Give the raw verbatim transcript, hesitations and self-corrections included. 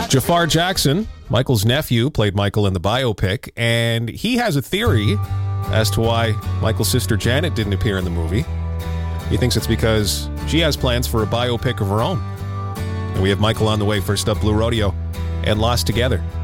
Jafar Jackson, Michael's nephew, played Michael in the biopic, and he has a theory as to why Michael's sister Janet didn't appear in the movie. He thinks it's because she has plans for a biopic of her own. And we have Michael on the way. First up, Blue Rodeo and Lost Together.